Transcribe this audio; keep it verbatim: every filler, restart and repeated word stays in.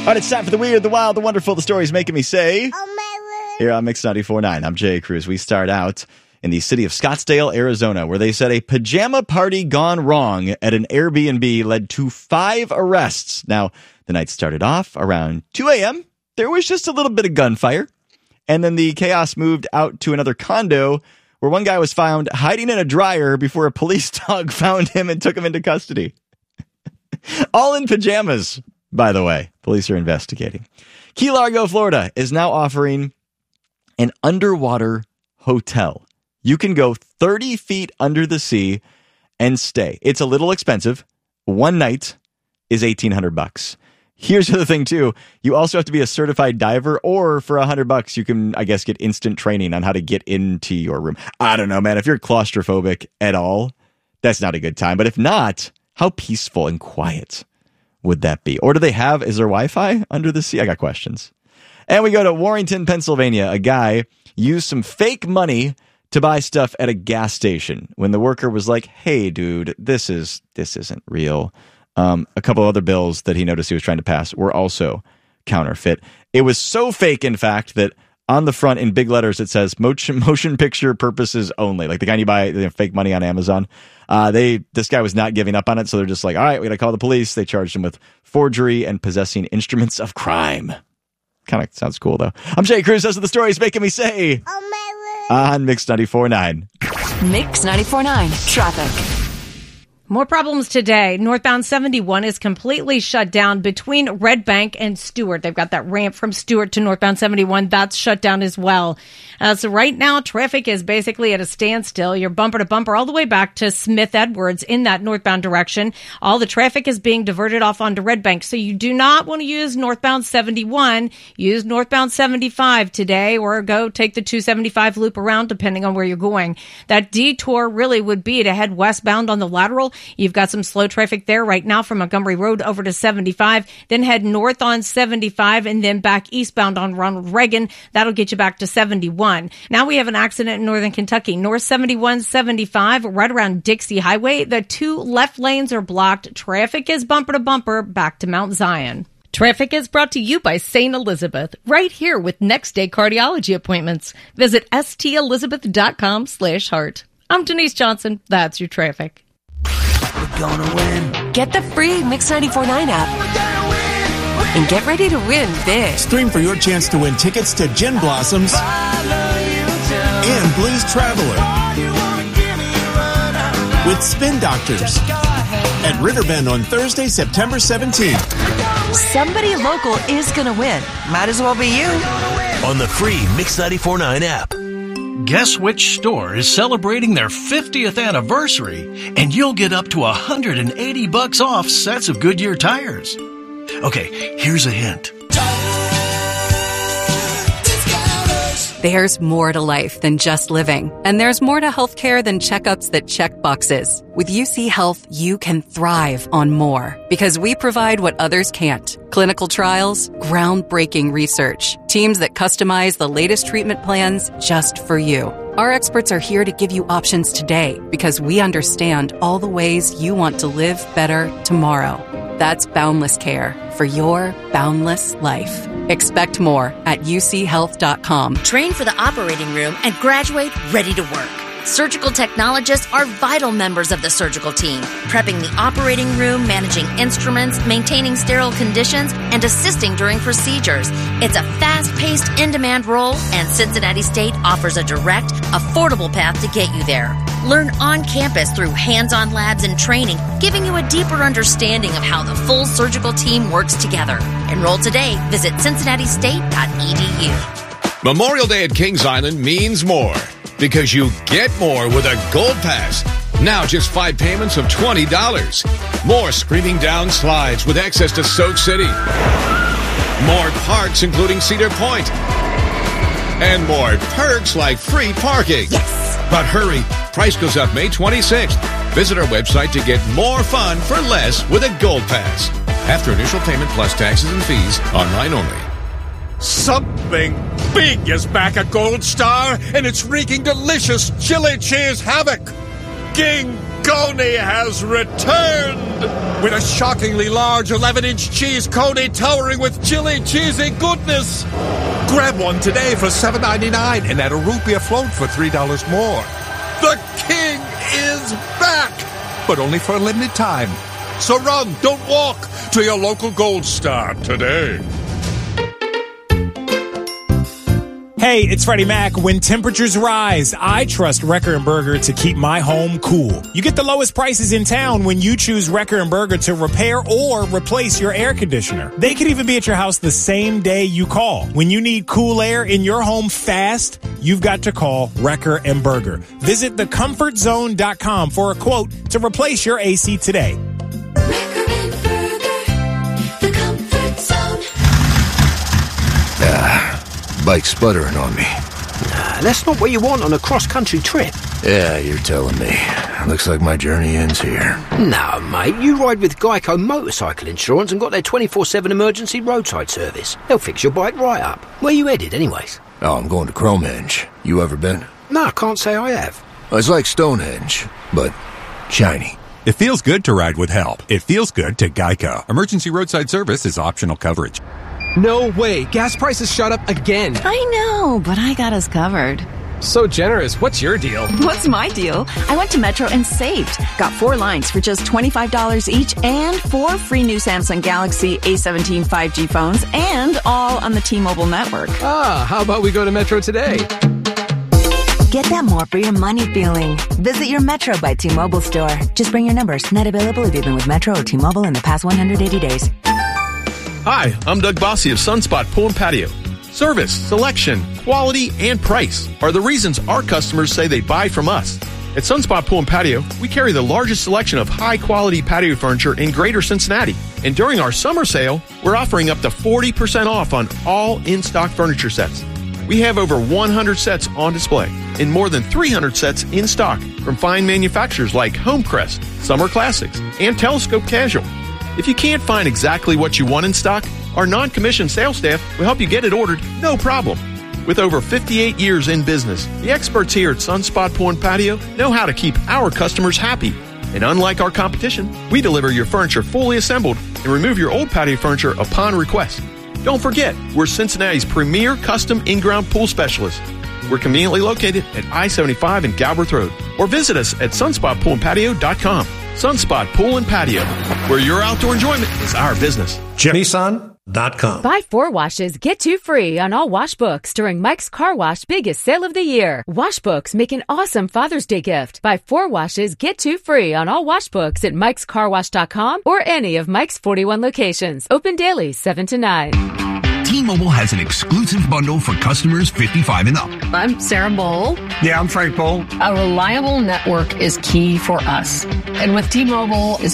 All right, it's time for the weird, the wild, the wonderful, the stories making me say. Oh, my word. Here on Mix ninety-four point nine, I'm Jay Cruz. We start out in the city of Scottsdale, Arizona, where they said a pajama party gone wrong at an Airbnb led to five arrests. Now, the night started off around two a.m. There was just a little bit of gunfire. And then the chaos moved out to another condo where one guy was found hiding in a dryer before a police dog found him and took him into custody. All in pajamas, by the way. Police are investigating. Key Largo, Florida is now offering an underwater hotel. You can go thirty feet under the sea and stay. It's a little expensive. One night is eighteen hundred bucks. Here's the other thing, too. You also have to be a certified diver, or for one hundred bucks, you can, I guess, get instant training on how to get into your room. I don't know, man. If you're claustrophobic at all, that's not a good time. But if not, how peaceful and quiet would that be? Or do they have, is there Wi-Fi under the sea? I got questions. And we go to Warrenton, Pennsylvania. A guy used some fake money to buy stuff at a gas station when the worker was like, hey, dude, this is this isn't real. Um, a couple other bills that he noticed he was trying to pass were also counterfeit. It was so fake, in fact, that on the front in big letters it says motion motion picture purposes only. Like the kind you buy, you know, fake money on Amazon. Uh, they this guy was not giving up on it, so they're just like, all right, we gotta call the police. They charged him with forgery and possessing instruments of crime. Kind of sounds cool, though. I'm Jay Cruz. Those are the stories making me say. Oh, my word. On Mix ninety-four point nine. Mix ninety-four point nine. Traffic. More problems today. Northbound seventy-one is completely shut down between Red Bank and Stewart. They've got that ramp from Stewart to northbound seventy-one. That's shut down as well. Uh, so right now, traffic is basically at a standstill. You're bumper to bumper all the way back to Smith Edwards in that northbound direction. All the traffic is being diverted off onto Red Bank. So you do not want to use northbound seventy-one. Use northbound seventy-five today, or go take the two seventy-five loop around, depending on where you're going. That detour really would be to head westbound on the lateral. You've got some slow traffic there right now from Montgomery Road over to seventy-five, then head north on seventy-five and then back eastbound on Ronald Reagan. That'll get you back to seventy-one. Now we have an accident in northern Kentucky, North seventy-one seventy-five, right around Dixie Highway. The two left lanes are blocked. Traffic is bumper to bumper back to Mount Zion. Traffic is brought to you by Saint Elizabeth, right here with next day cardiology appointments. Visit stelizabeth.com slash heart. I'm Denise Johnson. That's your traffic. We're gonna win. Get the free Mix ninety-four point nine app. And get ready to win big. Stream for your chance to win tickets to Gin Blossoms and Blues Traveler with Spin Doctors at Riverbend on Thursday, September seventeenth. Somebody local is going to win. Might as well be you. On the free Mix ninety-four point nine app. Guess which store is celebrating their fiftieth anniversary, and you'll get up to one hundred eighty bucks off sets of Goodyear tires. Okay, here's a hint. There's more to life than just living, and there's more to healthcare than checkups that check boxes. With U C Health, you can thrive on more because we provide what others can't. Clinical trials, groundbreaking research, teams that customize the latest treatment plans just for you. Our experts are here to give you options today because we understand all the ways you want to live better tomorrow. That's Boundless Care for your boundless life. Expect more at u c health dot com. Train for the operating room and graduate ready to work. Surgical technologists are vital members of the surgical team, prepping the operating room, managing instruments, maintaining sterile conditions, and assisting during procedures. It's a fast-paced, in-demand role, and Cincinnati State offers a direct, affordable path to get you there. Learn on campus through hands-on labs and training, giving you a deeper understanding of how the full surgical team works together. Enroll today. Visit cincinnati state dot e d u. Memorial Day at Kings Island means more because you get more with a Gold Pass. Now just five payments of twenty dollars. More screaming down slides with access to Soak City. More parks including Cedar Point. And more perks like free parking. Yes! But hurry, price goes up May twenty-sixth. Visit our website to get more fun for less with a Gold Pass. After initial payment plus taxes and fees, online only. Something big is back at Gold Star, and it's wreaking delicious chili cheese havoc. Ging Coney has returned with a shockingly large eleven-inch cheese Coney towering with chili cheesy goodness. Grab one today for seven ninety-nine and add a root beer float for three dollars more. The king is back, but only for a limited time. So run, don't walk, to your local Gold Star today. Hey, it's Freddie Mac. When temperatures rise, I trust Wrecker and Berger to keep my home cool. You get the lowest prices in town when you choose Wrecker and Berger to repair or replace your air conditioner. They could even be at your house the same day you call. When you need cool air in your home fast, you've got to call Wrecker and Berger. Visit the comfort zone dot com for a quote to replace your A C today. Bike's sputtering on me. Nah, that's not what you want on a cross-country trip. Yeah, you're telling me. Looks like my journey ends here. No, mate, you ride with Geico Motorcycle Insurance and got their twenty-four seven emergency roadside service. They'll fix your bike right up. Where you headed, anyways? Oh, I'm going to Cromenge. You ever been? No, I can't say I have. It's like Stonehenge, but shiny. It feels good to ride with help. It feels good to Geico. Emergency roadside service is optional coverage. No way. Gas prices shot up again. I know, but I got us covered. So generous. What's your deal? What's my deal? I went to Metro and saved. Got four lines for just twenty-five dollars each and four free new Samsung Galaxy A seventeen five G phones and all on the T-Mobile network. Ah, how about we go to Metro today? Get that more for your money feeling. Visit your Metro by T-Mobile store. Just bring your numbers. Not available if you've been with Metro or T-Mobile in the past one hundred eighty days. Hi, I'm Doug Bossy of Sunspot Pool and Patio. Service, selection, quality, and price are the reasons our customers say they buy from us. At Sunspot Pool and Patio, we carry the largest selection of high-quality patio furniture in Greater Cincinnati. And during our summer sale, we're offering up to forty percent off on all in-stock furniture sets. We have over one hundred sets on display and more than three hundred sets in stock from fine manufacturers like Homecrest, Summer Classics, and Telescope Casual. If you can't find exactly what you want in stock, our non-commissioned sales staff will help you get it ordered, no problem. With over fifty-eight years in business, the experts here at Sunspot Pool and Patio know how to keep our customers happy. And unlike our competition, we deliver your furniture fully assembled and remove your old patio furniture upon request. Don't forget, we're Cincinnati's premier custom in-ground pool specialist. We're conveniently located at I seventy-five and Galbraith Road. Or visit us at sunspot pool and patio dot com. Sunspot Pool and Patio, where your outdoor enjoyment is our business. Nissan dot com. Buy four washes, get two free on all wash books during Mike's Car Wash biggest sale of the year. Wash books make an awesome Father's Day gift. Buy four washes, get two free on all wash books at mikes car wash dot com or any of Mike's forty-one locations. Open daily, seven to nine. T-Mobile has an exclusive bundle for customers fifty-five and up. I'm Sarah Bowl. Yeah, I'm Frank Bowl. A reliable network is key for us. And with T-Mobile, it's